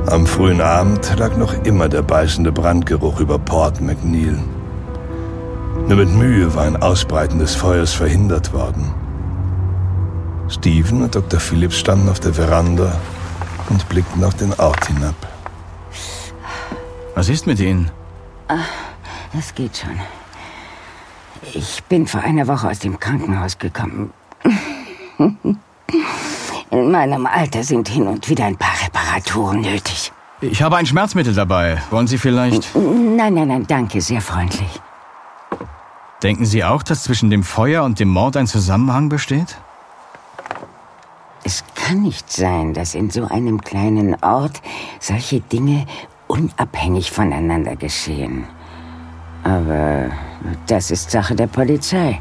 Am frühen Abend lag noch immer der beißende Brandgeruch über Port McNeil. Nur mit Mühe war ein Ausbreiten des Feuers verhindert worden. Stephen und Dr. Phillips standen auf der Veranda und blickten auf den Ort hinab. Was ist mit Ihnen? Das geht schon. Ich bin vor einer Woche aus dem Krankenhaus gekommen. In meinem Alter sind hin und wieder ein paar Reparaturen nötig. Ich habe ein Schmerzmittel dabei. Wollen Sie vielleicht... Nein, danke, sehr freundlich. Denken Sie auch, dass zwischen dem Feuer und dem Mord ein Zusammenhang besteht? Es kann nicht sein, dass in so einem kleinen Ort solche Dinge unabhängig voneinander geschehen. Aber das ist Sache der Polizei.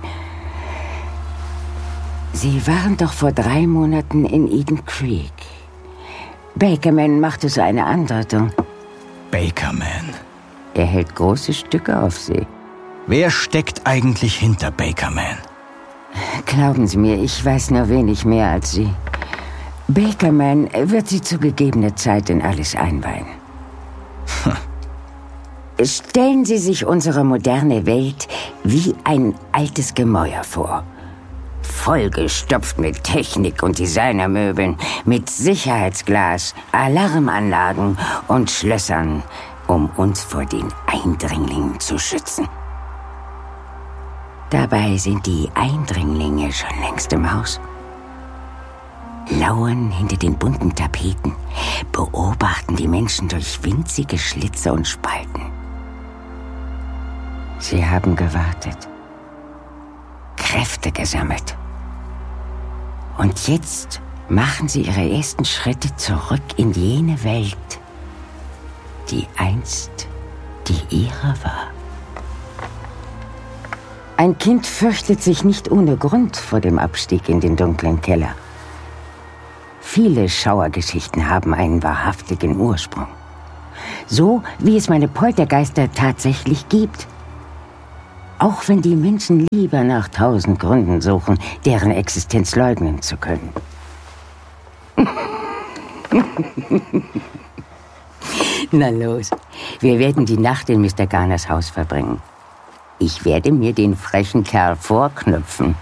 Sie waren doch vor 3 Monaten in Eden Creek. Bakerman machte so eine Andeutung. Bakerman? Er hält große Stücke auf See. Wer steckt eigentlich hinter Bakerman? Glauben Sie mir, ich weiß nur wenig mehr als Sie. Bakerman wird Sie zu gegebener Zeit in alles einweihen. Stellen Sie sich unsere moderne Welt wie ein altes Gemäuer vor. Vollgestopft mit Technik und Designermöbeln, mit Sicherheitsglas, Alarmanlagen und Schlössern, um uns vor den Eindringlingen zu schützen. Dabei sind die Eindringlinge schon längst im Haus. Lauern hinter den bunten Tapeten, beobachten die Menschen durch winzige Schlitze und Spalten. Sie haben gewartet, Kräfte gesammelt. Und jetzt machen sie ihre ersten Schritte zurück in jene Welt, die einst die ihre war. Ein Kind fürchtet sich nicht ohne Grund vor dem Abstieg in den dunklen Keller. Viele Schauergeschichten haben einen wahrhaftigen Ursprung. So wie es meine Poltergeister tatsächlich gibt. Auch wenn die Menschen lieber nach 1000 Gründen suchen, deren Existenz leugnen zu können. Na los, wir werden die Nacht in Mr. Garners Haus verbringen. Ich werde mir den frechen Kerl vorknüpfen.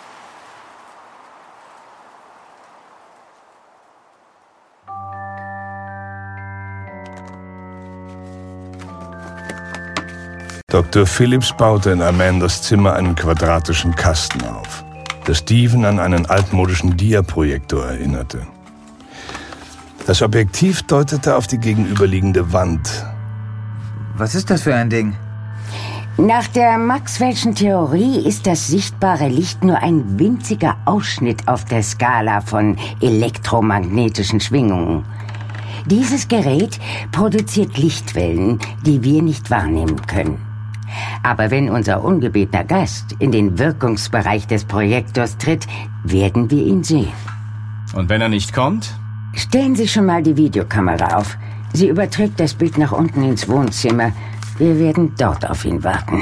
Dr. Phillips baute in Amandas Zimmer einen quadratischen Kasten auf, der Stephen an einen altmodischen Diaprojektor erinnerte. Das Objektiv deutete auf die gegenüberliegende Wand. Was ist das für ein Ding? Nach der Maxwell'schen Theorie ist das sichtbare Licht nur ein winziger Ausschnitt auf der Skala von elektromagnetischen Schwingungen. Dieses Gerät produziert Lichtwellen, die wir nicht wahrnehmen können. Aber wenn unser ungebetener Gast in den Wirkungsbereich des Projektors tritt, werden wir ihn sehen. Und wenn er nicht kommt? Stellen Sie schon mal die Videokamera auf. Sie überträgt das Bild nach unten ins Wohnzimmer. Wir werden dort auf ihn warten.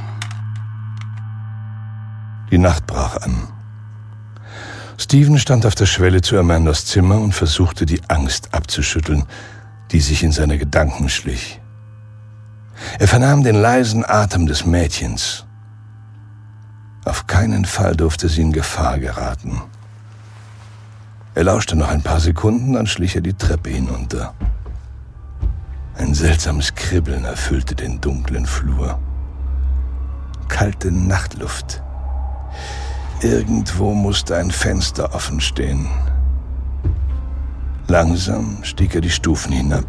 Die Nacht brach an. Stephen stand auf der Schwelle zu Amandas Zimmer und versuchte, die Angst abzuschütteln, die sich in seine Gedanken schlich. Er vernahm den leisen Atem des Mädchens. Auf keinen Fall durfte sie in Gefahr geraten. Er lauschte noch ein paar Sekunden, dann schlich er die Treppe hinunter. Ein seltsames Kribbeln erfüllte den dunklen Flur. Kalte Nachtluft. Irgendwo musste ein Fenster offen stehen. Langsam stieg er die Stufen hinab.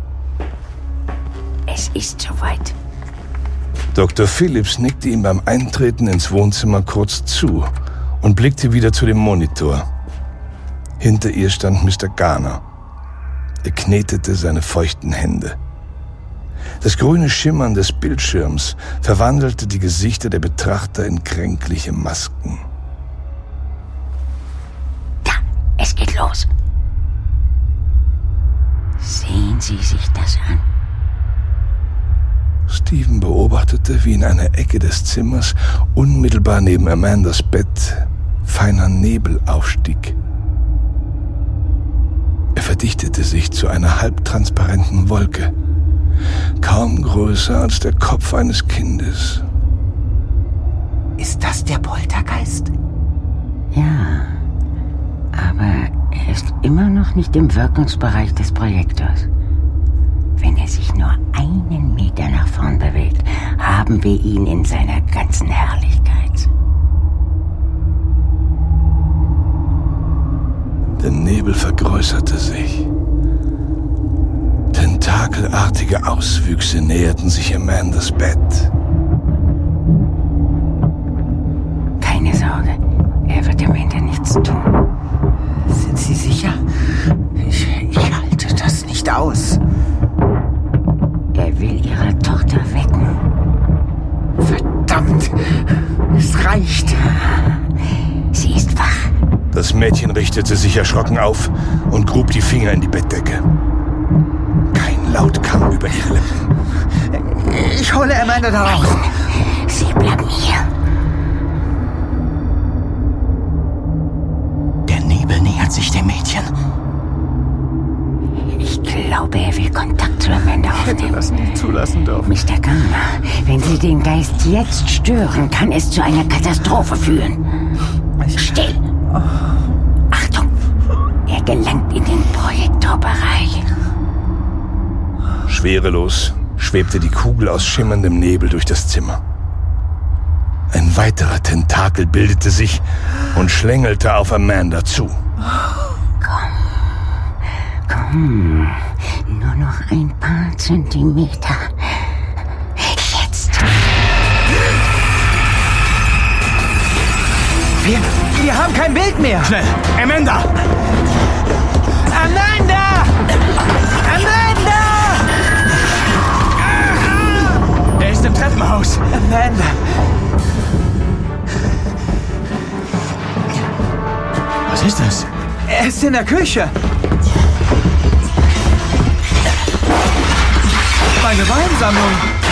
Es ist soweit. Dr. Phillips nickte ihm beim Eintreten ins Wohnzimmer kurz zu und blickte wieder zu dem Monitor. Hinter ihr stand Mr. Garner. Er knetete seine feuchten Hände. Das grüne Schimmern des Bildschirms verwandelte die Gesichter der Betrachter in kränkliche Masken. Da, es geht los. Sehen Sie sich das an. Stephen beobachtete, wie in einer Ecke des Zimmers, unmittelbar neben Amandas Bett, feiner Nebel aufstieg. Er verdichtete sich zu einer halbtransparenten Wolke, kaum größer als der Kopf eines Kindes. Ist das der Poltergeist? Ja, aber er ist immer noch nicht im Wirkungsbereich des Projektors. Wenn er sich nur einen Meter nach vorn bewegt, haben wir ihn in seiner ganzen Herrlichkeit. Der Nebel vergrößerte sich. Tentakelartige Auswüchse näherten sich Amandas Bett. Keine Sorge, er wird am Ende nichts tun. Sind Sie sicher? Ich halte das nicht aus. Er will ihre Tochter wecken. Verdammt! Es reicht! Sie ist wach. Das Mädchen richtete sich erschrocken auf und grub die Finger in die Bettdecke. Kein Laut kam über ihre Lippen. Ich hole Amanda da raus. Sie bleiben hier. Der Nebel nähert sich dem Mädchen. Ich glaube, er will Kontakt zu Amanda aufnehmen. Ich hätte das nie zulassen dürfen. Mr. Gardner, wenn Sie den Geist jetzt stören, kann es zu einer Katastrophe führen. Still! Achtung! Er gelangt in den Projektorbereich. Schwerelos schwebte die Kugel aus schimmerndem Nebel durch das Zimmer. Ein weiterer Tentakel bildete sich und schlängelte auf Amanda zu. Komm, nur noch ein paar Zentimeter. Jetzt! Wir haben kein Bild mehr! Schnell! Amanda! Amanda! Amanda! Er ist im Treppenhaus! Amanda! Was ist das? Er ist in der Küche! Meine Weinsammlung!